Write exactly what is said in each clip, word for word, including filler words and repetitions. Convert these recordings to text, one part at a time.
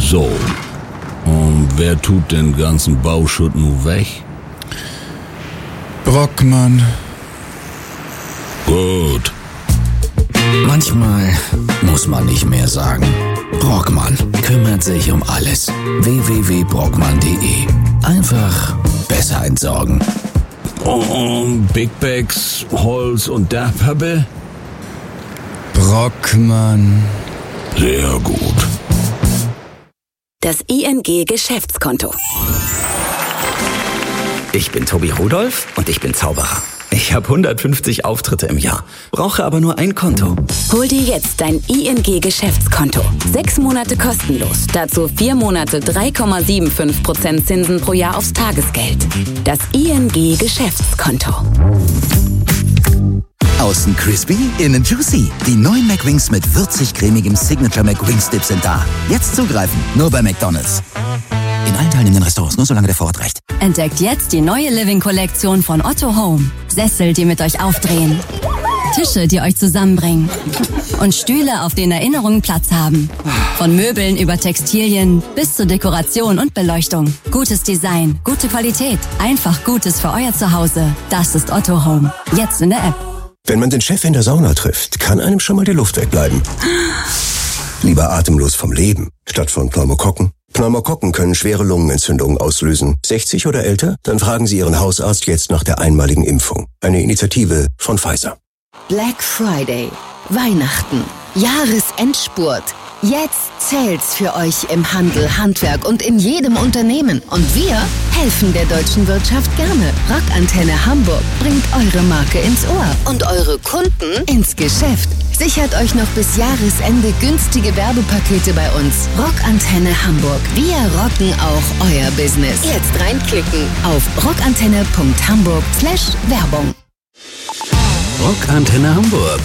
So, und wer tut den ganzen Bauschutt nun weg? Brockmann. Gut. Manchmal muss man nicht mehr sagen. Brockmann kümmert sich um alles. w w w punkt brockmann punkt d e. Einfach besser entsorgen. Und Big Bags, Holz und Dachpappe? Brockmann. Sehr gut. Das I N G-Geschäftskonto. Ich bin Tobi Rudolph und ich bin Zauberer. Ich habe hundertfünfzig Auftritte im Jahr, brauche aber nur ein Konto. Hol dir jetzt dein I N G-Geschäftskonto. Sechs Monate kostenlos. Dazu vier Monate drei Komma fünfundsiebzig Prozent Zinsen pro Jahr aufs Tagesgeld. Das I N G-Geschäftskonto. Außen crispy, innen juicy. Die neuen McWings mit würzig-cremigem Signature McWings Dip sind da. Jetzt zugreifen, nur bei McDonald's. In allen teilnehmenden Restaurants, nur solange der Vorrat reicht. Entdeckt jetzt die neue Living-Kollektion von Otto Home. Sessel, die mit euch aufdrehen. Tische, die euch zusammenbringen. Und Stühle, auf denen Erinnerungen Platz haben. Von Möbeln über Textilien bis zur Dekoration und Beleuchtung. Gutes Design, gute Qualität. Einfach Gutes für euer Zuhause. Das ist Otto Home. Jetzt in der App. Wenn man den Chef in der Sauna trifft, kann einem schon mal die Luft wegbleiben. Lieber atemlos vom Leben, statt von Pneumokokken. Pneumokokken können schwere Lungenentzündungen auslösen. sechzig oder älter? Dann fragen Sie Ihren Hausarzt jetzt nach der einmaligen Impfung. Eine Initiative von Pfizer. Black Friday, Weihnachten, Jahresendspurt. Jetzt zählt's für euch im Handel, Handwerk und in jedem Unternehmen. Und wir helfen der deutschen Wirtschaft gerne. Rockantenne Hamburg bringt eure Marke ins Ohr und eure Kunden ins Geschäft. Sichert euch noch bis Jahresende günstige Werbepakete bei uns. Rockantenne Hamburg. Wir rocken auch euer Business. Jetzt reinklicken auf rockantenne punkt hamburg slash Werbung. Rockantenne Hamburg.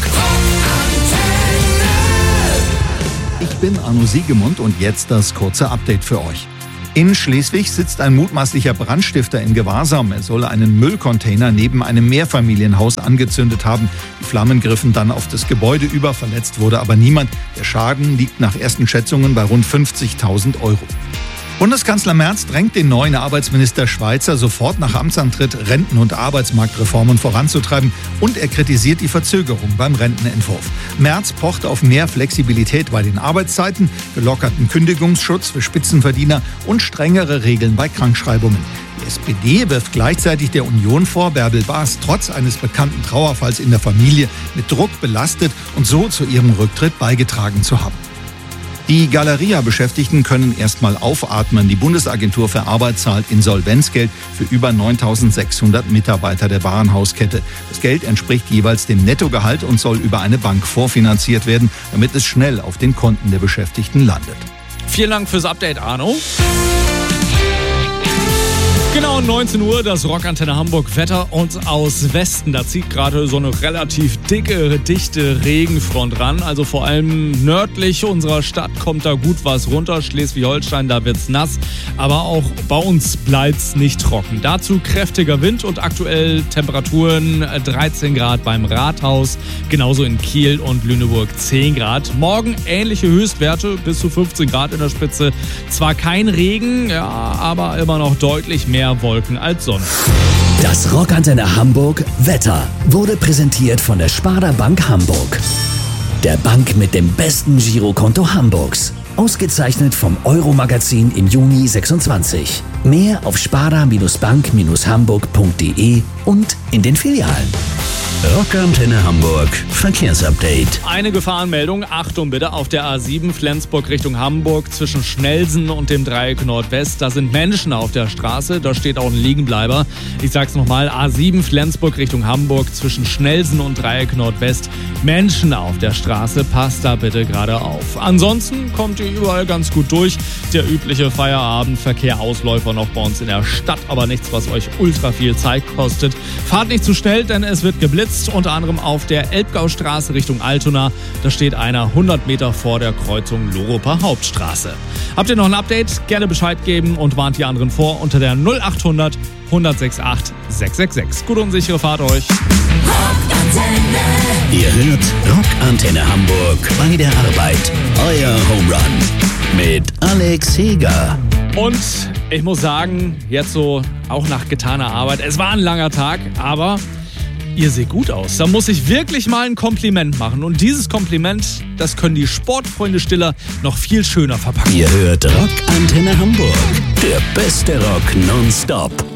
Ich bin Arno Siegemund und jetzt das kurze Update für euch. In Schleswig sitzt ein mutmaßlicher Brandstifter in Gewahrsam. Er soll einen Müllcontainer neben einem Mehrfamilienhaus angezündet haben. Die Flammen griffen dann auf das Gebäude über, verletzt wurde aber niemand. Der Schaden liegt nach ersten Schätzungen bei rund fünfzigtausend Euro. Bundeskanzler Merz drängt den neuen Arbeitsminister Schweizer sofort nach Amtsantritt Renten- und Arbeitsmarktreformen voranzutreiben und er kritisiert die Verzögerung beim Rentenentwurf. Merz pocht auf mehr Flexibilität bei den Arbeitszeiten, gelockerten Kündigungsschutz für Spitzenverdiener und strengere Regeln bei Krankschreibungen. Die S P D wirft gleichzeitig der Union vor, Bärbel Baas trotz eines bekannten Trauerfalls in der Familie mit Druck belastet und so zu ihrem Rücktritt beigetragen zu haben. Die Galeria-Beschäftigten können erstmal aufatmen. Die Bundesagentur für Arbeit zahlt Insolvenzgeld für über neuntausendsechshundert Mitarbeiter der Warenhauskette. Das Geld entspricht jeweils dem Nettogehalt und soll über eine Bank vorfinanziert werden, damit es schnell auf den Konten der Beschäftigten landet. Vielen Dank fürs Update, Arno. Genau neunzehn Uhr, das Rockantenne Hamburg Wetter und aus Westen. Da zieht gerade so eine relativ dicke, dichte Regenfront ran. Also vor allem nördlich unserer Stadt kommt da gut was runter. Schleswig-Holstein, da wird's nass. Aber auch bei uns bleibt's nicht trocken. Dazu kräftiger Wind und aktuell Temperaturen dreizehn Grad beim Rathaus. Genauso in Kiel und Lüneburg zehn Grad. Morgen ähnliche Höchstwerte, bis zu fünfzehn Grad in der Spitze. Zwar kein Regen, ja, aber immer noch deutlich mehr Wolken als Sonne. Das Rockantenne Hamburg Wetter wurde präsentiert von der Sparda Bank Hamburg. Der Bank mit dem besten Girokonto Hamburgs. Ausgezeichnet vom Euro-Magazin im Juni sechsundzwanzig. Mehr auf sparda bank hamburg punkt de und in den Filialen. Rockantenne Hamburg Verkehrsupdate. Eine Gefahrenmeldung. Achtung bitte auf der A sieben Flensburg Richtung Hamburg zwischen Schnellsen und dem Dreieck Nordwest. Da sind Menschen auf der Straße. Da steht auch ein Liegenbleiber. Ich sag's nochmal. A sieben Flensburg Richtung Hamburg zwischen Schnellsen und Dreieck Nordwest. Menschen auf der Straße. Passt da bitte gerade auf. Ansonsten kommt ihr überall ganz gut durch. Der übliche Feierabendverkehr, Ausläufer noch bei uns in der Stadt. Aber nichts, was euch ultra viel Zeit kostet. Fahrt nicht zu schnell, denn es wird geblitzt. Unter anderem auf der Elbgaustraße Richtung Altona. Da steht einer hundert Meter vor der Kreuzung Loroper Hauptstraße. Habt ihr noch ein Update? Gerne Bescheid geben und warnt die anderen vor unter der null achthundert hundertsechsundachtzig sechshundertsechsundsechzig. Gute und sichere Fahrt euch. Ihr hört Rockantenne Hamburg bei der Arbeit. Euer Home Run. mit Alex Heger. Und ich muss sagen, jetzt so auch nach getaner Arbeit, es war ein langer Tag, aber ihr seht gut aus. Da muss ich wirklich mal ein Kompliment machen. Und dieses Kompliment, das können die Sportfreunde Stiller noch viel schöner verpacken. Ihr hört Rock Antenne Hamburg, der beste Rock nonstop.